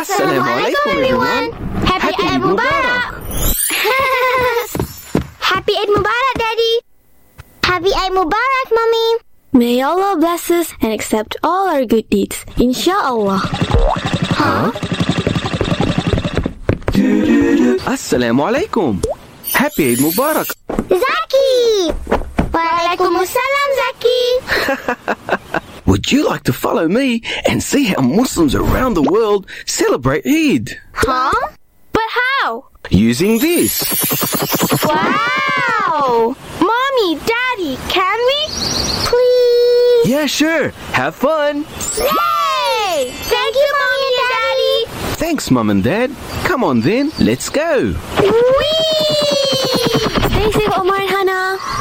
Assalamualaikum everyone. Happy Eid Mubarak. Happy Eid Mubarak, Daddy. Happy Eid Mubarak, Mommy. May Allah bless us and accept all our good deeds. Insha'Allah. Huh? Assalamualaikum. Happy Eid Mubarak. Zaki! Waalaikumsalam, Zaki. Would you like to follow me and see how Muslims around the world celebrate Eid? Huh? But how? Using this. Wow! Mommy, Daddy, can we? Please. Yeah, sure. Have fun. Yay! Thank you, Mommy and Daddy. Thanks, Mum and Dad. Come on then, let's go. Whee! Stay safe, Omar and Hannah.